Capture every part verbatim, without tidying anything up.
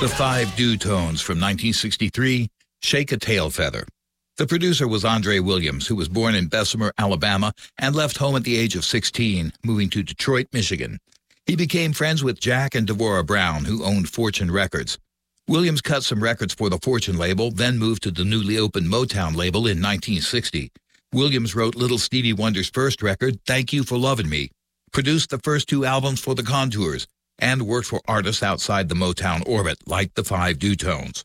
The Five Dutones from nineteen sixty-three, Shake a Tail Feather. The producer was Andre Williams, who was born in Bessemer, Alabama, and left home at the age of sixteen, moving to Detroit, Michigan. He became friends with Jack and Devorah Brown, who owned Fortune Records. Williams cut some records for the Fortune label, then moved to the newly opened Motown label in nineteen sixty. Williams wrote Little Stevie Wonder's first record, Thank You for Lovin' Me, produced the first two albums for the Contours, and worked for artists outside the Motown orbit, like the Five Dutones.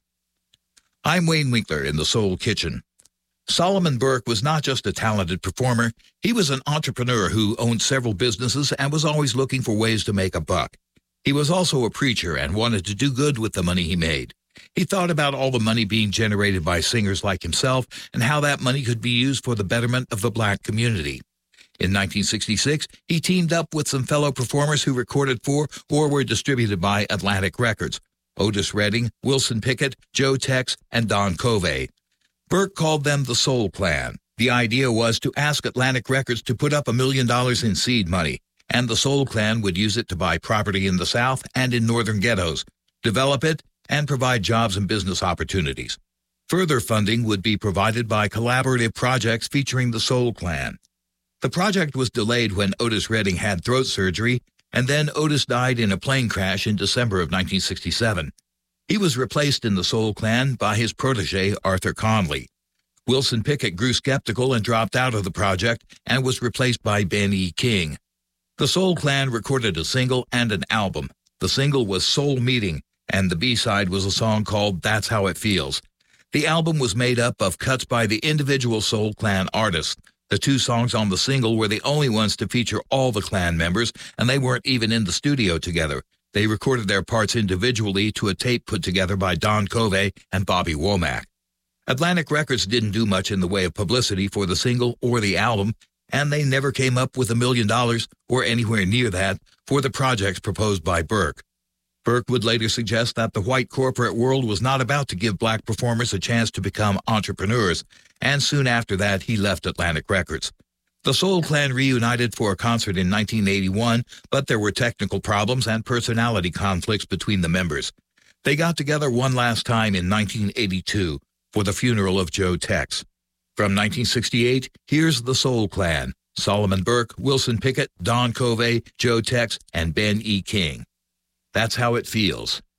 I'm Wayne Winkler in the Soul Kitchen. Solomon Burke was not just a talented performer, he was an entrepreneur who owned several businesses and was always looking for ways to make a buck. He was also a preacher and wanted to do good with the money he made. He thought about all the money being generated by singers like himself and how that money could be used for the betterment of the black community. In nineteen sixty-six, he teamed up with some fellow performers who recorded for or were distributed by Atlantic Records: Otis Redding, Wilson Pickett, Joe Tex, and Don Covey. Burke called them the Soul Clan. The idea was to ask Atlantic Records to put up a million dollars in seed money, and the Soul Clan would use it to buy property in the South and in northern ghettos, develop it, and provide jobs and business opportunities. Further funding would be provided by collaborative projects featuring the Soul Clan. The project was delayed when Otis Redding had throat surgery, and then Otis died in a plane crash in December of nineteen sixty-seven. He was replaced in the Soul Clan by his protege, Arthur Conley. Wilson Pickett grew skeptical and dropped out of the project and was replaced by Ben E. King. The Soul Clan recorded a single and an album. The single was Soul Meeting, and the B-side was a song called That's How It Feels. The album was made up of cuts by the individual Soul Clan artists. The two songs on the single were the only ones to feature all the Clan members, and they weren't even in the studio together. They recorded their parts individually to a tape put together by Don Covey and Bobby Womack. Atlantic Records didn't do much in the way of publicity for the single or the album, and they never came up with a million dollars, or anywhere near that, for the projects proposed by Burke. Burke would later suggest that the white corporate world was not about to give black performers a chance to become entrepreneurs, and soon after that he left Atlantic Records. The Soul Clan reunited for a concert in nineteen eighty-one, but there were technical problems and personality conflicts between the members. They got together one last time in nineteen eighty-two for the funeral of Joe Tex. From nineteen sixty-eight, here's the Soul Clan: Solomon Burke, Wilson Pickett, Don Covey, Joe Tex, and Ben E. King. That's How It Feels.